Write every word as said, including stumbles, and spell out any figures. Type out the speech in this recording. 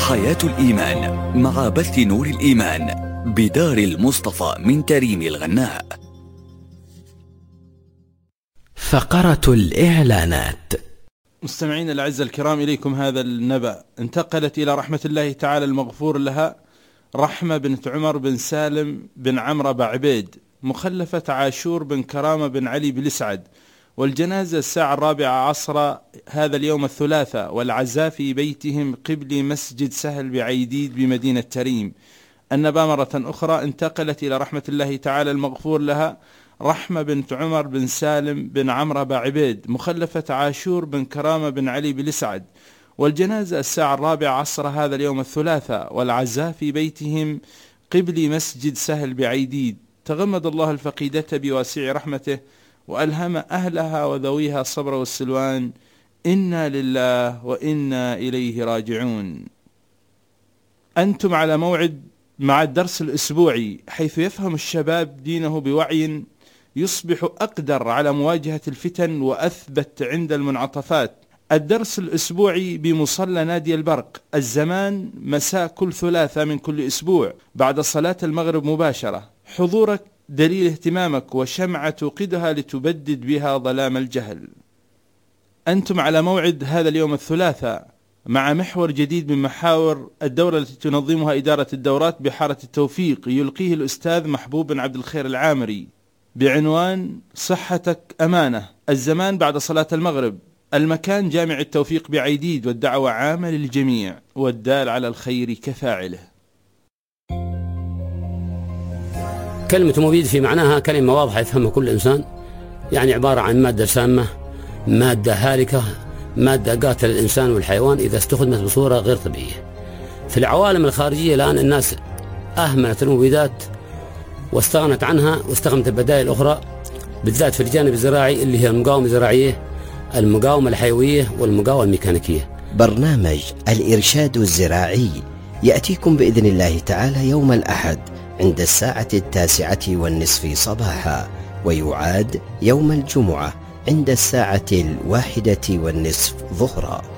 حياة الإيمان مع بث نور الإيمان بدار المصطفى من تريم الغناء. فقرة الإعلانات. مستمعين الأعزاء الكرام، إليكم هذا النبأ. انتقلت إلى رحمة الله تعالى المغفور لها رحمة بنت عمر بن سالم بن عمرو أبا عبيد، مخلفة عاشور بن كرامة بن علي بن سعد، والجنازة الساعة الرابعة عصر هذا اليوم الثلاثاء، والعزاء في بيتهم قبل مسجد سهل بعيديد بمدينة تريم. النبأ مرة أخرى، انتقلت إلى رحمة الله تعالى المغفور لها رحمة بنت عمر بن سالم بن عمرو أبا عبيد، مخلفة عاشور بن كرامة بن علي بن سعد، والجنازة الساعة الرابعة عصر هذا اليوم الثلاثاء، والعزاء في بيتهم قبل مسجد سهل بعيديد. تغمد الله الفقيدة بواسع رحمته، وألهم أهلها وذويها الصبر والسلوان. إنا لله وإنا إليه راجعون. أنتم على موعد مع الدرس الأسبوعي، حيث يفهم الشباب دينه بوعي، يصبح أقدر على مواجهة الفتن وأثبت عند المنعطفات. الدرس الأسبوعي بمصلى نادي البرق، الزمان مساء كل ثلاثة من كل أسبوع بعد صلاة المغرب مباشرة. حضورك دليل اهتمامك وشمعة توقدها لتبدد بها ظلام الجهل. أنتم على موعد هذا اليوم الثلاثاء مع محور جديد من محاور الدورة التي تنظمها إدارة الدورات بحارة التوفيق، يلقيه الأستاذ محبوب بن عبد الخير العامري، بعنوان صحتك أمانة. الزمان بعد صلاة المغرب، المكان جامع التوفيق بعيديد، والدعوة عامة للجميع، والدال على الخير كفاعله. كلمة مبيد في معناها كلمة واضحة يفهمها كل إنسان، يعني عبارة عن مادة سامة، مادة هالكة، مادة قاتل الإنسان والحيوان إذا استخدمت بصورة غير طبيعية. في العوالم الخارجية الآن الناس أهملت المبيدات واستغنت عنها واستخدمت البدائل الأخرى، بالذات في الجانب الزراعي اللي هي المقاومة الزراعية، المقاومة الحيوية، والمقاومة الميكانيكية. برنامج الإرشاد الزراعي يأتيكم بإذن الله تعالى يوم الأحد عند الساعة التاسعة والنصف صباحا، ويعاد يوم الجمعة عند الساعة الواحدة والنصف ظهرا.